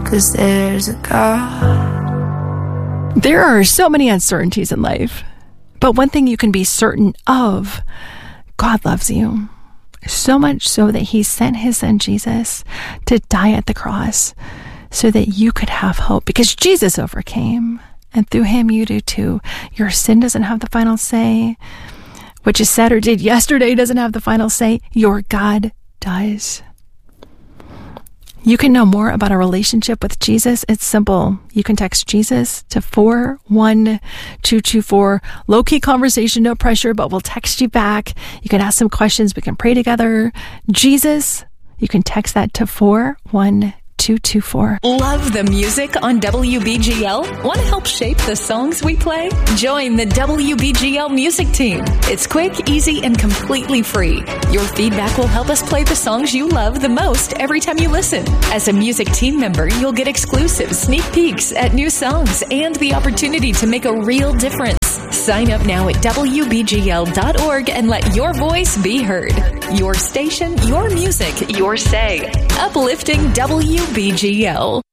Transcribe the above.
'cause there's a God. There are so many uncertainties in life, but one thing you can be certain of, God loves you. So much so that he sent his son Jesus to die at the cross so that you could have hope, because Jesus overcame, and through him you do too. Your sin doesn't have the final say. What you said or did yesterday doesn't have the final say. Your God does. You can know more about a relationship with Jesus. It's simple. You can text Jesus to 41224. Low-key conversation, no pressure, but we'll text you back. You can ask some questions. We can pray together. Jesus, you can text that to 41224. Love the music on WBGL? Want to help shape the songs we play? Join the WBGL music team. It's quick, easy, and completely free. Your feedback will help us play the songs you love the most every time you listen. As a music team member, you'll get exclusive sneak peeks at new songs and the opportunity to make a real difference. Sign up now at WBGL.org and let your voice be heard. Your station, your music, your say. Uplifting WBGL.